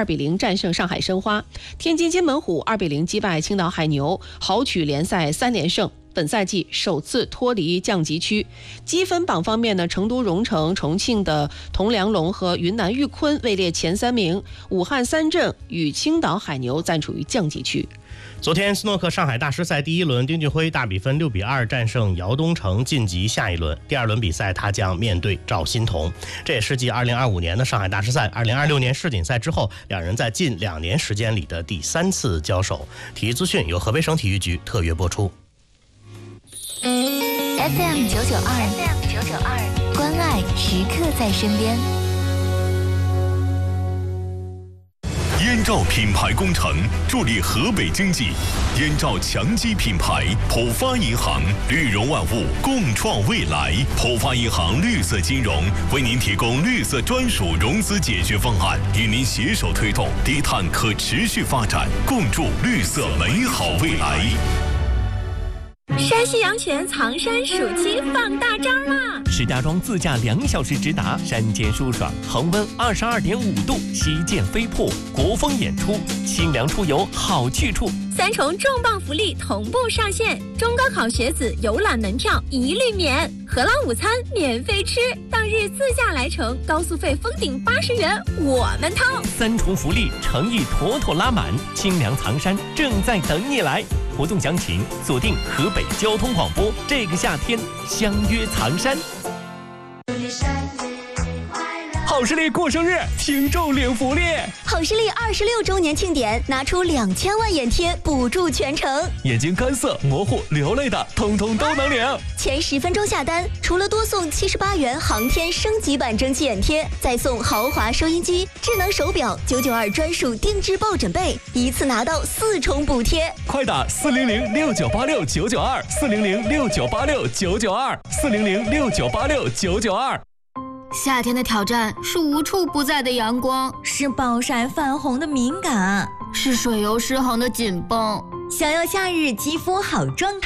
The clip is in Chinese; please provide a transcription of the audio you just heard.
2-0战胜上海申花，天津津门虎2-0击败青岛海牛，豪取联赛3连胜。本赛季首次脱离降级区。积分榜方面呢，成都蓉城、重庆的铜梁龙和云南玉坤位列前3名，武汉三镇与青岛海牛暂处于降级区。 昨天斯诺克上海大师赛第1轮，丁俊晖大比分6-2战胜姚东城，晋级下一轮。第2轮比赛他将面对赵欣彤，这也是继2025年的上海大师赛、2026年世锦赛之后，两人在近2年时间里的第3次交手。体育资讯由河北省体育局特约播出。 FM 992，关爱时刻在身边。 燕赵品牌工程助力河北经济，燕赵强基品牌，浦发银行，绿融万物，共创未来。浦发银行绿色金融为您提供绿色专属融资解决方案，与您携手推动低碳可持续发展，共筑绿色美好未来。 山西阳泉藏山暑期放大招啦！ 石家庄自驾2小时直达，山间舒爽，恒温22.5度，旗舰飞瀑，国风演出，清凉出游好去处。 3重重磅福利同步上线，中高考学子游览门票一律免，荷兰午餐免费吃，当日自驾来程高速费封顶80元，我们掏。 3重福利，诚意妥妥拉满，清凉藏山正在等你来。活动详情锁定河北交通广播，这个夏天相约藏山。好视力过生日，听众领福利。 好视力26周年庆典，拿出2000万眼贴补助全程， 眼睛干涩、模糊、流泪的，通通都能领。 前10分钟下单，除了多送78元航天升级版蒸汽眼贴，再送豪华收音机、智能手表、992专属定制抱枕被，一次拿到4重补贴。 快打4006986-992，4006986-992，4006986-992。 夏天的挑战是无处不在的阳光， 是暴晒泛红的敏感， 是水油失衡的紧绷。 想要夏日肌肤好状态，